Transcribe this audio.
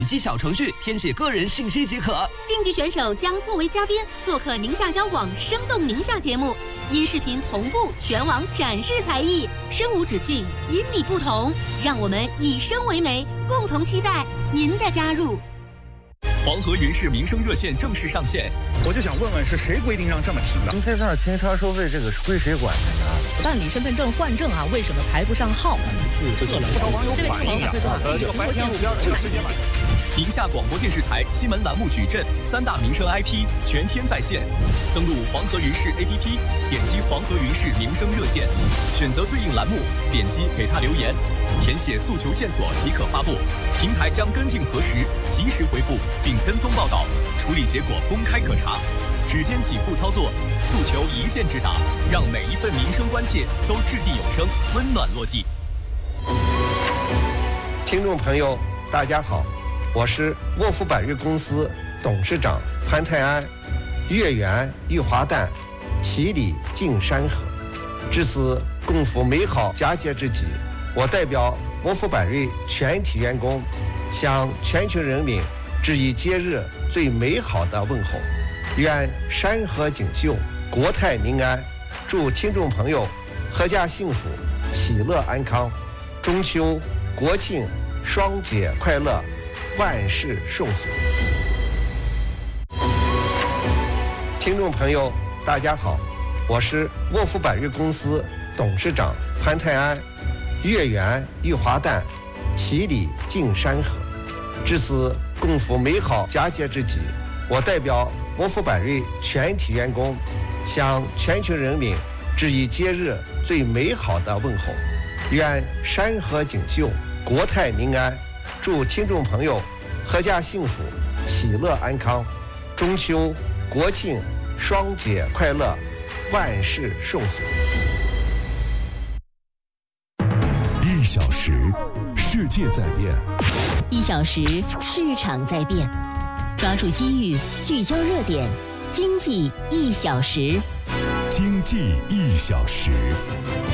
击小程序填写个人信息即可。 竞技选手将作为嘉宾做客宁夏交广生动宁夏节目，音视频同步全网展示才艺，声无止境，因你不同，让我们以声为媒，共同期待您的加入。 黄河云氏民生热线正式上线， 我就想问问，是谁规定让这么停的？ 您在这儿停车收费，这个是归谁管的呀？ 办理身份证换证啊，为什么排不上号？ 不少网友反映啊，这个白天路边直接买。 宁夏广播电视台新闻栏目矩阵3大民生 IP 全天在线，登录黄河云氏 APP， 点击黄河云氏民生热线，选择对应栏目，点击给他留言，填写诉求线索即可发布，平台将跟进核实，及时回复并跟踪报道，处理结果公开可查。只见几步操作，诉求一键直达，让每一份民生关切都掷地有声，温暖落地。 听众朋友，大家好，我是沃福百瑞公司董事长潘泰安。月圆玉华诞，其理尽山河。至此共赴美好佳节之际，我代表沃福百瑞全体员工，向全球人民致以节日最美好的问候。愿山河锦绣，国泰民安。祝听众朋友阖家幸福，喜乐安康。中秋、国庆双节快乐，万事顺遂。听众朋友，大家好，我是沃福百瑞公司董事长潘泰安。月圆玉华诞，其理尽山河。至此共赴美好佳节之际，我代表沃福百瑞全体员工，向全球人民致以节日最美好的问候。愿山河锦绣，国泰民安。祝听众朋友阖家幸福，喜乐安康。中秋、国庆双节快乐，万事顺遂。 1小时，世界在变； 1小时，市场在变。抓住机遇，聚焦热点，经济1小时。 经济1小时。